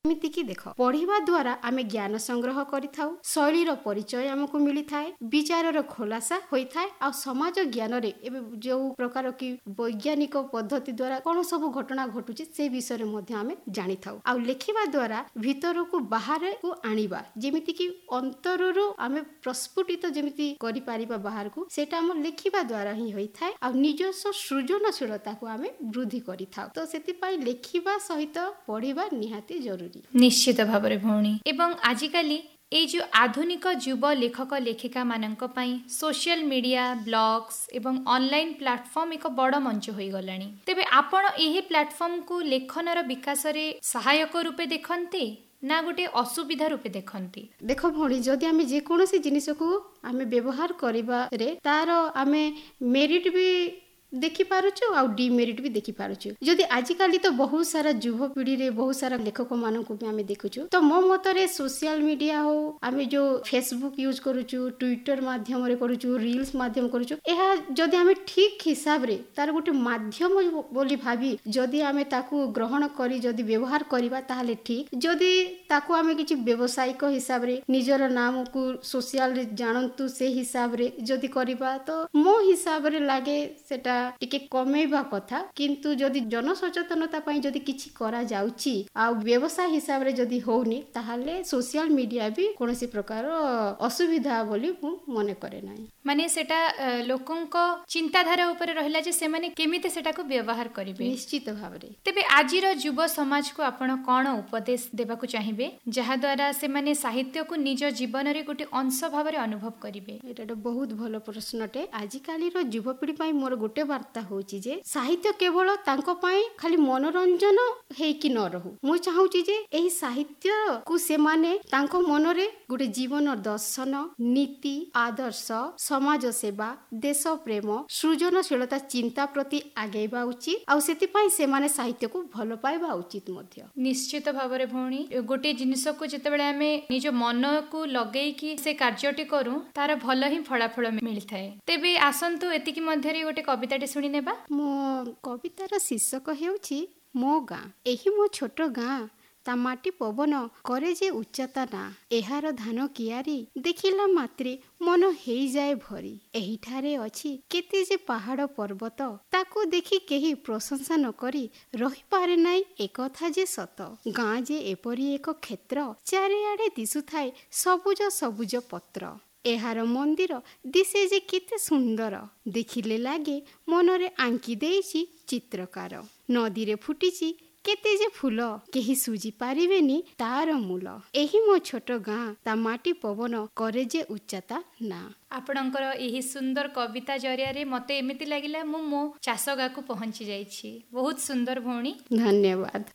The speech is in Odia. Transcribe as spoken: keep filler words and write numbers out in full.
ଏମିତିକି ଦେଖ, ପଢିବା ଦ୍ୱାରା ଆମେ ଜ୍ଞାନ ସଂଗ୍ରହ କରିଥାଉ, ଶୈଳୀର ପରିଚୟ ଆମକୁ ମିଳିଥାଏ, ବିଚାରର ଖୋଲାସା ହୋଇଥାଏ, ଆଉ ସମାଜ ଜ୍ଞାନରେ ଏବେ ଯେଉଁ ପ୍ରକାର କି ବୈଜ୍ଞାନିକ ପଦ୍ଧତି ଦ୍ୱାରା କଣ ସବୁ ଘଟଣା ଘଟୁଛି ସେ ବିଷୟରେ ମଧ୍ୟ ଆମେ ଜାଣିଥାଉ। ଆଉ ଲେଖିବା ଦ୍ୱାରା ଭିତରକୁ ବାହାରକୁ ଆଣିବା, ଯେମିତିକି ଅନ୍ତରରୁ ଆମେ ପ୍ରସ୍ଫୁଟିତ ଯେମିତି କରିପାରିବା ବାହାରକୁ, ସେଇଟା ଆମ ଲେଖିବା ଦ୍ୱାରା ହିଁ ହୋଇଥାଏ। ଆଉ ନିଜସ୍ୱ ସୃଜନଶୀଳତାକୁ ଆମେ ବୃଦ୍ଧି କରିଥାଉ। ତ ସେଥିପାଇଁ ଲେଖିବା ସହିତ ପଢିବା ନିହାତି ଜରୁରୀ। ନିଶ୍ଚିତ ଭାବରେ ଭଉଣୀ। ଏବଂ ଆଜିକାଲି ଏଇ ଯେଉଁ ଆଧୁନିକ ଯୁବ ଲେଖକ ଲେଖିକା ମାନଙ୍କ ପାଇଁ ସୋସିଆଲ ମିଡ଼ିଆ, ବ୍ଲଗ୍ସ ଏବଂ ଅନଲାଇନ ପ୍ଲାଟଫର୍ମ ଏକ ବଡ଼ ମଞ୍ଚ ହୋଇଗଲାଣି। ତେବେ ଆପଣ ଏହି ପ୍ଲାଟଫର୍ମକୁ ଲେଖନର ବିକାଶରେ ସହାୟକ ରୂପେ ଦେଖନ୍ତି ନା ଗୋଟେ ଅସୁବିଧା ରୂପେ ଦେଖନ୍ତି? ଦେଖ ଭଉଣୀ, ଯଦି ଆମେ ଯେକୌଣସି ଜିନିଷକୁ ଆମେ ବ୍ୟବହାର କରିବାରେ ତାର ଆମେ ମେରିଟ୍ ବି ଦେଖିପାରୁଛୁ ଆଉ ଡିମେରିଟ୍ ବି ଦେଖିପାରୁଛୁ। ଯଦି ଆଜିକାଲି ତ ବହୁତ ସାରା ଯୁବପିଢ଼ିରେ ବହୁତ ସାରା ଲେଖକ ମାନଙ୍କୁ ବି ଆମେ ଦେଖୁଛୁ। ତ ମୋ ମତରେ ସୋସିଆଲ ମିଡ଼ିଆ ହଉ, ଆମେ ଯେଉଁ ଫେସବୁକ୍ ୟୁଜ୍ କରୁଛୁ, ଟ୍ୱିଟର ମାଧ୍ୟମରେ କରୁଛୁ, ରିଲ୍ସ ମାଧ୍ୟମ କରୁଛୁ, ଏହା ଯଦି ଆମେ ଠିକ୍ ହିସାବରେ ତାର ଗୋଟେ ମାଧ୍ୟମ ବୋଲି ଭାବି ଯଦି ଆମେ ତାକୁ ଗ୍ରହଣ କରି ଯଦି ବ୍ୟବହାର କରିବା ତାହେଲେ ଠିକ୍। ଯଦି ତାକୁ ଆମେ କିଛି ବ୍ୟବସାୟିକ ହିସାବରେ ନିଜର ନାମକୁ ସୋସିଆଲରେ ଜାଣନ୍ତୁ ସେ ହିସାବରେ ଯଦି କରିବା, ତ ମୋ ହିସାବରେ ଲାଗେ ସେଟା ଟିକେ କମେଇବା କଥା। କିନ୍ତୁ ଯଦି ଜନସଚେତନତା ପାଇଁ ଯଦି କିଛି କରାଯାଉଛି ଆଉ ବ୍ୟବସାୟ ହିସାବରେ ଯଦି ହଉନି, ତାହେଲେ ସୋସିଆଲ ମିଡ଼ିଆ ବି କୌଣସି ପ୍ରକାର ଅସୁବିଧା ବୋଲି ମୁଁ ମନେ କରେ ନାହିଁ। ମାନେ ସେଟା ଲୋକଙ୍କ ଚିନ୍ତାଧାରା ଉପରେ ରହିଲା ଯେ ସେମାନେ କେମିତି ସେଟାକୁ ବ୍ୟବହାର କରିବେ। ନିଶ୍ଚିତ ଭାବରେ। ତେବେ ଆଜିର ଯୁବ ସମାଜକୁ ଆପଣ କଣ ଉପଦେଶ ଦେବାକୁ ଚାହିଁବେ ଯାହାଦ୍ୱାରା ସେମାନେ ସାହିତ୍ୟକୁ ନିଜ ଜୀବନରେ ଗୋଟେ ଅଂଶ ଭାବରେ ଅନୁଭବ କରିବେ? ଏଇଟା ଗୋଟେ ବହୁତ ଭଲ ପ୍ରଶ୍ନଟେ। ଆଜିକାଲିର ଯୁବପିଢ଼ି ପାଇଁ ମୋର ଗୋଟେ ବାର୍ତ୍ତା ହଉଛି ଯେ ସାହିତ୍ୟ କେବଳ ତାଙ୍କ ପାଇଁ ଖାଲି ମନୋରଞ୍ଜନ ହେଇକି ନ ରହୁ। ମୁଁ ଚାହୁଁଛି ଯେ ଏହି ସାହିତ୍ୟକୁ ସେମାନେ ତାଙ୍କ ମନରେ ଗୋଟେ ଜୀବନ ଦର୍ଶନ, ନୀତି, ଆଦର୍ଶ, ସମାଜ ସେବା, ଦେଶ ପ୍ରେମ, ସୃଜନଶୀଳତା ଚିନ୍ତା ପ୍ରତି ଆଗେଇବା ଉଚିତ। ଆଉ ସେଥିପାଇଁ ସେମାନେ ସାହିତ୍ୟକୁ ଭଲ ପାଇବା ଉଚିତ ମଧ୍ୟ। ନିଶ୍ଚିତ ଭାବରେ ଭଉଣୀ, ଗୋଟେ ଜିନିଷକୁ ଯେତେବେଳେ ଆମେ ନିଜ ମନକୁ ଲଗେଇକି ସେ କାର୍ଯ୍ୟଟି କରୁ ତାର ଭଲ ହିଁ ଫଳାଫଳ ମିଳିଥାଏ। ତେବେ ଆସନ୍ତୁ ଏତିକି ମଧ୍ୟରେ ଗୋଟେ କବିତାଟେ ଶୁଣି ନେବା। ମୋ କବିତାର ଶୀର୍ଷକ ହେଉଛି ମୋ ଗାଁ। ଏହି ମୋ ଛୋଟ ଗାଁ, ତା ମାଟି ପବନ କରେ ଯେ ଉଚ୍ଚତା ନା। ଏହାର ଧାନ କିଆରି ଦେଖିଲା ମାତ୍ରେ ମନ ହେଇଯାଏ ଭରି। ଏହିଠାରେ ଅଛି କେତେ ଯେ ପାହାଡ଼ ପର୍ବତ, ତାକୁ ଦେଖି କେହି ପ୍ରଶଂସା ନ କରି ରହିପାରେ ନାହିଁ ଏକଥା ଯେ ସତ। ଗାଁ ଯେ ଏପରି ଏକ କ୍ଷେତ୍ର, ଚାରିଆଡ଼େ ଦିଶୁଥାଏ ସବୁଜ ସବୁଜ ପତ୍ର। ଏହାର ମନ୍ଦିର ଦିଶେ ଯେ କେତେ ସୁନ୍ଦର, ଦେଖିଲେ ଲାଗେ ମନରେ ଆଙ୍କି ଦେଇଛି ଚିତ୍ରକାର। ନଦୀରେ ଫୁଟିଛି କେତେ ଯେ ଫୁଲ, କେହି ସୁଝି ପାରିବେନି ତାର ମୂଲ। ଏହି ମୋ ଛୋଟ ଗାଁ, ତା ମାଟି ପବନ କରେ ଯେ ଉଚ୍ଚତା ନା। ଆପଣଙ୍କର ଏହି ସୁନ୍ଦର କବିତା ଜରିଆରେ ମତେ ଏମିତି ଲାଗିଲା ମୁଁ ମୋ ଚାଷ ଗାଁକୁ ପହଞ୍ଚି ଯାଇଛି। ବହୁତ ସୁନ୍ଦର ଭଉଣୀ, ଧନ୍ୟବାଦ।